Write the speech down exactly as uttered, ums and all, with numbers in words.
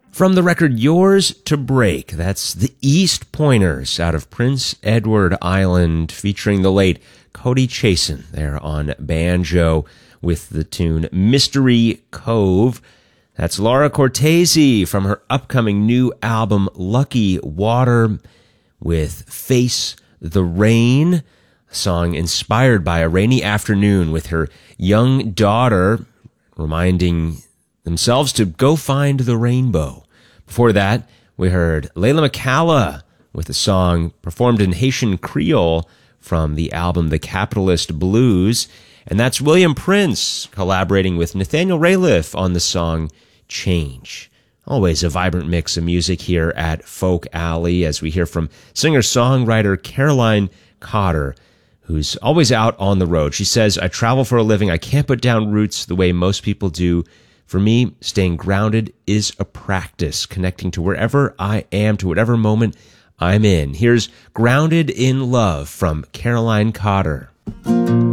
From the record Yours to Break, that's the East Pointers out of Prince Edward Island, featuring the late Cody Chasen there on banjo with the tune Mystery Cove. That's Laura Cortese from her upcoming new album Lucky Water with Face the Rain, a song inspired by a rainy afternoon with her young daughter, reminding themselves to go find the rainbow. Before that, we heard Layla McCalla with a song performed in Haitian Creole from the album The Capitalist Blues. And that's William Prince collaborating with Nathaniel Rateliff on the song Change. Always a vibrant mix of music here at Folk Alley as we hear from singer-songwriter Caroline Cotter, who's always out on the road. She says, I travel for a living. I can't put down roots the way most people do. For me, staying grounded is a practice, connecting to wherever I am, to whatever moment I'm in. Here's Grounded in Love from Caroline Cotter.